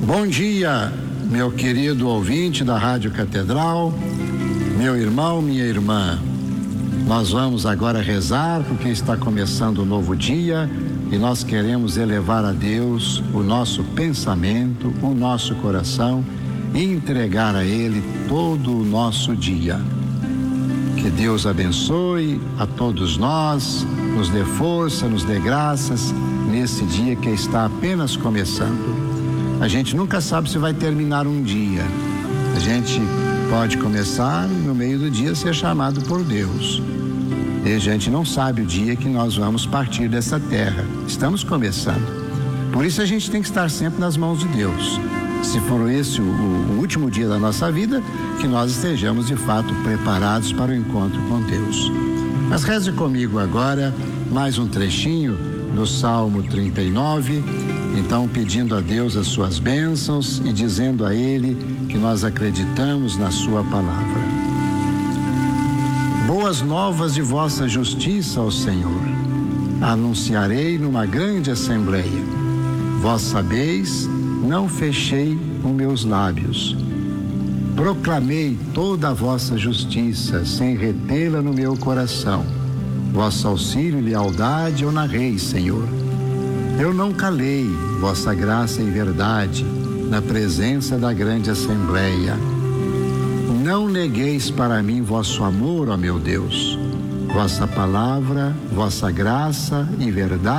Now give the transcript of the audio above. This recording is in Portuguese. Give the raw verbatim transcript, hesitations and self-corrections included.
Bom dia, meu querido ouvinte da Rádio Catedral, meu irmão, minha irmã. Nós vamos agora rezar porque está começando um novo dia e nós queremos elevar a Deus o nosso pensamento, o nosso coração e entregar a Ele todo o nosso dia. Que Deus abençoe a todos nós, nos dê força, nos dê graças nesse dia que está apenas começando. A gente nunca sabe se vai terminar um dia. A gente pode começar e no meio do dia ser chamado por Deus. E a gente não sabe o dia que nós vamos partir dessa terra. Estamos começando. Por isso a gente tem que estar sempre nas mãos de Deus. Se for esse o, o último dia da nossa vida, que nós estejamos de fato preparados para o encontro com Deus. Mas reze comigo agora mais um trechinho do Salmo trinta e nove, então pedindo a Deus as suas bênçãos e dizendo a Ele que nós acreditamos na sua palavra. Boas novas de vossa justiça, ó Senhor, anunciarei numa grande assembleia. Vós sabeis, não fechei os meus lábios. Proclamei toda a vossa justiça, sem retê-la no meu coração. Vosso auxílio e lealdade eu narrei, Senhor. Eu não calei vossa graça e verdade na presença da grande assembleia. Não negueis para mim vosso amor, ó meu Deus. Vossa palavra, vossa graça e verdade